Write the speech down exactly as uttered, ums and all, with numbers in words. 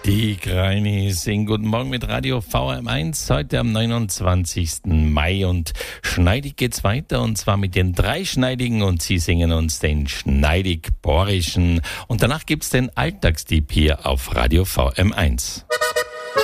Die Greinis in Guten Morgen mit Radio V M eins, heute am neunundzwanzigsten Mai und schneidig geht's weiter und zwar mit den Dreischneidigen und sie singen uns den Schneidig-Borischen und danach gibt's den Alltagstipp hier auf Radio V M eins.